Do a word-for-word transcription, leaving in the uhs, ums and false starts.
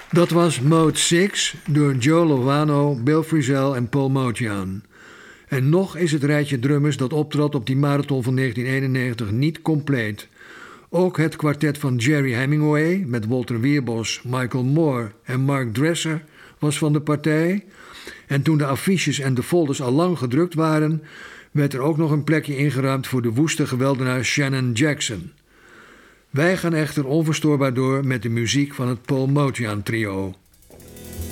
Dat was Mode zes door Joe Lovano, Bill Frisell en Paul Motian. En nog is het rijtje drummers dat optrad op die marathon van negentien eenennegentig niet compleet. Ook het kwartet van Jerry Hemingway met Walter Weerbos, Michael Moore en Mark Dresser was van de partij. En toen de affiches en de folders al lang gedrukt waren, werd er ook nog een plekje ingeruimd voor de woeste geweldenaar Shannon Jackson. Wij gaan echter onverstoorbaar door met de muziek van het Paul Motian trio.